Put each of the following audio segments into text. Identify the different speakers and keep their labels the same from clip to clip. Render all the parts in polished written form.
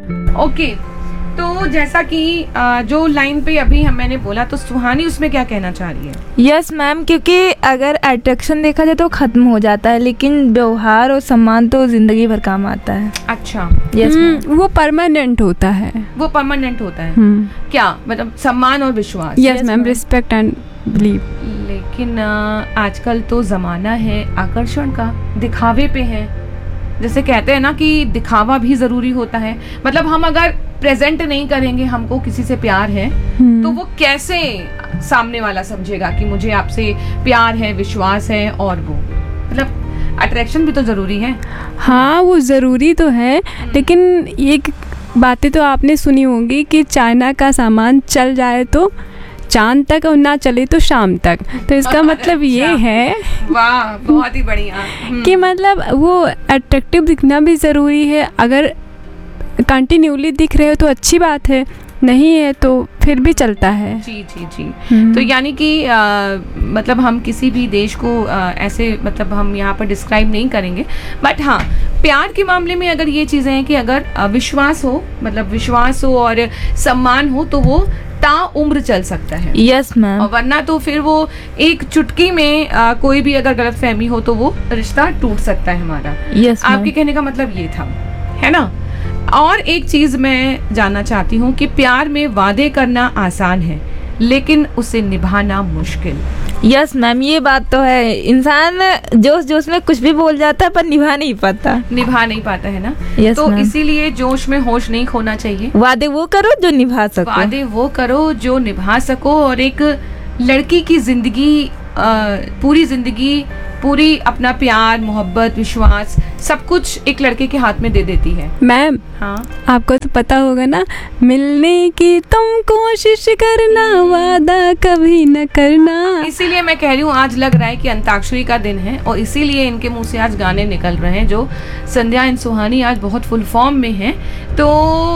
Speaker 1: Okay, तो जैसा कि जो लाइन पे अभी मैंने बोला, तो सुहानी उसमें क्या कहना चाह रही है?
Speaker 2: यस मैम, क्योंकि अगर अट्रैक्शन देखा जाए तो ख़त्म हो जाता है, लेकिन व्यवहार और सम्मान तो ज़िंदगी भर काम आता है।
Speaker 1: अच्छा,
Speaker 2: यस मैम।
Speaker 3: वो परमानेंट होता है।
Speaker 1: वो परमानेंट होता है। क्या मतलब सम्मान और विश्वास?
Speaker 3: Yes ma'am, respect and believe.
Speaker 1: लेकिन आजकल तो ज़माना है आकर्षण का, दिखावे पे है। जैसे कहते हैं ना कि दिखावा भी ज़रूरी होता है। मतलब हम अगर प्रेजेंट नहीं करेंगे हमको किसी से प्यार है, तो वो कैसे सामने वाला समझेगा कि मुझे आपसे प्यार है, विश्वास है, और वो मतलब अट्रैक्शन भी तो ज़रूरी है।
Speaker 3: हाँ, वो ज़रूरी तो है, लेकिन एक बातें तो आपने सुनी होंगी कि चाइना का सामान चल जाए तो चांद तक और ना चले तो शाम तक। तो इसका मतलब ये है,
Speaker 1: वाह बहुत ही बढ़िया,
Speaker 3: कि मतलब वो अट्रैक्टिव दिखना भी ज़रूरी है। अगर कंटिन्यूली दिख रहे हो तो अच्छी बात है, नहीं है तो फिर भी चलता है।
Speaker 1: जी जी जी। तो यानी कि मतलब हम किसी भी देश को ऐसे मतलब हम यहाँ पर डिस्क्राइब नहीं करेंगे, बट हाँ प्यार के मामले में अगर ये चीज़ें हैं कि अगर विश्वास हो, मतलब विश्वास हो और सम्मान हो, तो वो ता उम्र चल सकता है।
Speaker 2: Yes ma'am.
Speaker 1: और वरना तो फिर वो एक चुटकी में कोई भी अगर गलत फहमी हो तो वो रिश्ता टूट सकता है हमारा।
Speaker 2: Yes ma'am.
Speaker 1: आपके कहने का मतलब ये था, है ना? और एक चीज मैं जानना चाहती हूँ कि प्यार में वादे करना आसान है, लेकिन उसे निभाना मुश्किल।
Speaker 2: यस मैम, ये बात तो है। इंसान जोश जोश में कुछ भी बोल जाता है पर निभा नहीं पाता
Speaker 1: है ना?
Speaker 2: yes,
Speaker 1: तो
Speaker 2: ma'am.
Speaker 1: इसीलिए जोश में होश नहीं खोना चाहिए।
Speaker 2: वादे वो करो जो निभा सको।
Speaker 1: वादे वो करो जो निभा सको। और एक लड़की की जिंदगी, पूरी जिंदगी, पूरी अपना प्यार, मोहब्बत, विश्वास सब कुछ एक लड़के के हाथ में दे देती है।
Speaker 3: मैम,
Speaker 1: हाँ,
Speaker 3: आपको तो पता होगा ना, मिलने की तुम कोशिश करना, वादा कभी न करना।
Speaker 1: इसीलिए मैं कह रही हूँ आज लग रहा है कि अंताक्षरी का दिन है, और इसीलिए इनके मुंह से आज गाने निकल रहे हैं जो संध्या एंड सुहानी आज बहुत फुल फॉर्म में हैं। तो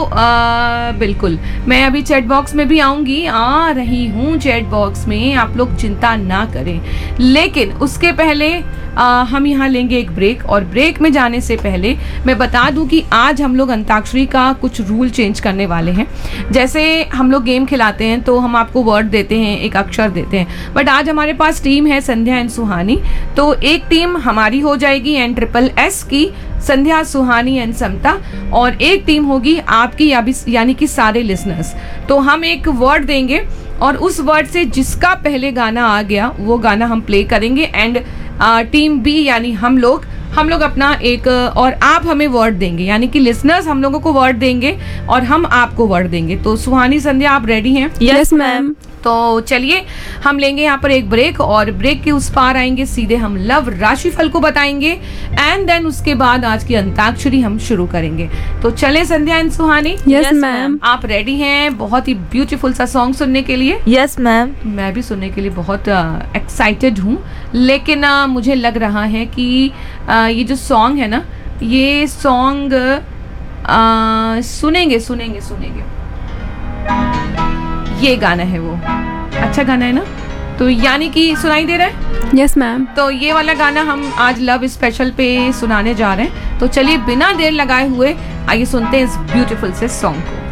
Speaker 1: बिल्कुल मैं अभी चैट बॉक्स में भी आऊँगी, आ रही हूँ चैट बॉक्स में, आप लोग चिंता ना करें। लेकिन उसके पहले हम यहाँ लेंगे एक ब्रेक, और ब्रेक में जाने से पहले मैं बता दूं कि आज हम लोग अंताक्षरी का कुछ रूल चेंज करने वाले हैं। जैसे हम लोग गेम खिलाते हैं तो हम आपको वर्ड देते हैं, एक अक्षर देते हैं, बट आज हमारे पास टीम है संध्या एंड सुहानी। तो एक टीम हमारी हो जाएगी NSS की, संध्या, सुहानी एंड समता, और एक टीम होगी आपकी यानी कि सारे लिसनर्स। तो हम एक वर्ड देंगे और उस वर्ड से जिसका पहले गाना आ गया वो गाना हम प्ले करेंगे, एंड टीम बी यानी हम लोग अपना एक, और आप हमें वर्ड देंगे, यानी कि लिसनर्स हम लोगों को वर्ड देंगे और हम आपको वर्ड देंगे। तो सुहानी, संध्या, आप रेडी हैं?
Speaker 3: Yes ma'am.
Speaker 1: तो चलिए हम लेंगे यहाँ पर एक ब्रेक, और ब्रेक के उस पार आएंगे सीधे हम लव राशिफल को बताएंगे, एंड देन उसके बाद आज की अंताक्षरी हम शुरू करेंगे। तो चले संध्या एंड सुहानी?
Speaker 3: Yes ma'am.
Speaker 1: आप रेडी हैं बहुत ही ब्यूटीफुल सा सॉन्ग सुनने के लिए?
Speaker 2: Yes ma'am.
Speaker 1: मैं भी सुनने के लिए बहुत एक्साइटेड हूँ, लेकिन मुझे लग रहा है कि ये जो सॉन्ग है ना, ये सॉन्ग सुनेंगे। ये गाना है, वो अच्छा गाना है ना? तो यानी कि सुनाई दे रहा है?
Speaker 3: Yes ma'am.
Speaker 1: तो ये वाला गाना हम आज लव स्पेशल पे सुनाने जा रहे हैं। तो चलिए बिना देर लगाए हुए आइए सुनते हैं इस ब्यूटीफुल से सॉन्ग को।